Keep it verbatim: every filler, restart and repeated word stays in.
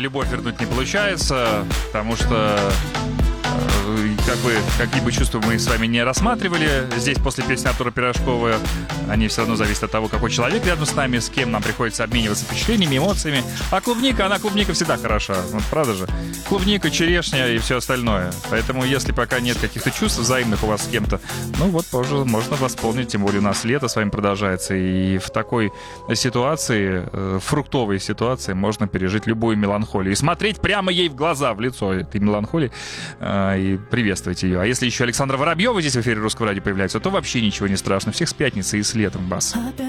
любовь вернуть не получается, потому что как бы, какие бы чувства мы с вами не рассматривали, здесь после песни Артура Пирожкова они все равно зависят от того, какой человек рядом с нами, с кем нам приходится обмениваться впечатлениями, эмоциями. А клубника, она клубника всегда хороша, вот, правда же? Клубника, черешня и все остальное. Поэтому, если пока нет каких-то чувств взаимных у вас с кем-то, ну вот, позже можно восполнить, тем более у нас лето с вами продолжается, и в такой ситуации, э, фруктовой ситуации, можно пережить любую меланхолию и смотреть прямо ей в глаза, в лицо этой меланхолии, э, и приветствовать ее. А если еще Александра Воробьева здесь в эфире Русского радио появляется, то вообще ничего не страшно. Всех с пятницей и с летом, бас.